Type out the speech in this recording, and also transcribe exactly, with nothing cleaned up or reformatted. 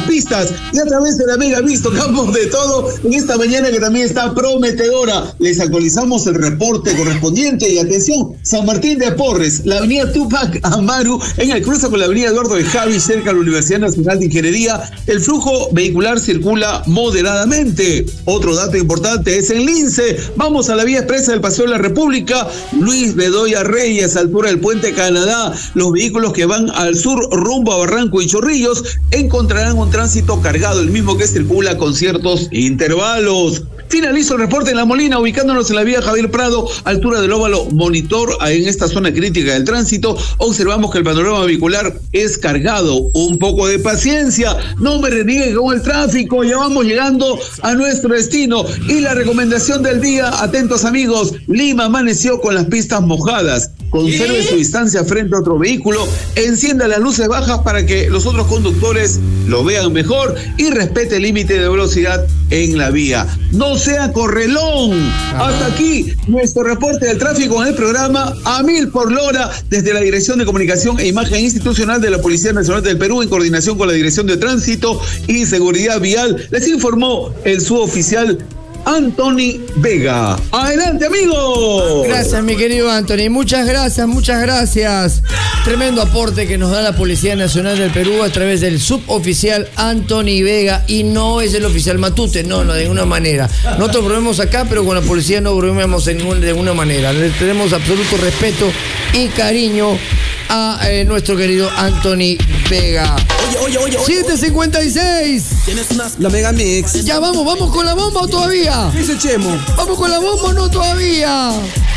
pistas y a través de la Mega Mix tocamos de todo en esta mañana que también está prometedora. Les actualizamos el reporte correspondiente y atención, San Martín de Porres, la avenida Tupac Amaru, en el cruce con la avenida Eduardo de Javi, cerca de la Universidad Nacional de Ingeniería, el flujo vehicular circula moderadamente. Otro dato importante es en Lince, vamos a la vía expresa del Paseo de la República, Luis Bedoya Reyes, altura del Puente Canadá. Los vehículos que van al sur rumbo a Barranco y Chorrillos encontrarán un tránsito cargado, el mismo que circula con ciertos intervalos. Finalizo el reporte en La Molina, ubicándonos en la vía Javier Prado, altura del óvalo Monitor, en esta zona crítica del tránsito. Observamos que el panorama vehicular es cargado. Un poco de paciencia, no me reniegue con el tráfico, ya vamos llegando a nuestro destino. Y la recomendación del día, atentos amigos, Lima amaneció con las pistas mojadas. Conserve su distancia frente a otro vehículo, encienda las luces bajas para que los otros conductores lo vean mejor y respete el límite de velocidad en la vía. No sea correlón. Ajá. Hasta aquí nuestro reporte del tráfico en el programa A Mil por Lora, desde la Dirección de Comunicación e Imagen Institucional de la Policía Nacional del Perú, en coordinación con la Dirección de Tránsito y Seguridad Vial. Les informó el suboficial Anthony Vega. Adelante, amigos. Gracias, mi querido Anthony. Muchas gracias, muchas gracias. Tremendo aporte que nos da la Policía Nacional del Perú a través del suboficial Anthony Vega. Y no es el oficial Matute, no, no, de ninguna manera. Nosotros bromeamos acá, pero con la policía no bromeamos de ninguna manera. Le tenemos absoluto respeto y cariño a eh, nuestro querido Anthony Vega. Oye, oye, oye, oye. siete cincuenta y seis. Tienes una... La Mega Mix. Ya vamos, vamos con la bomba o todavía. ¿Qué dice Chemo? Vamos con la bomba o no todavía.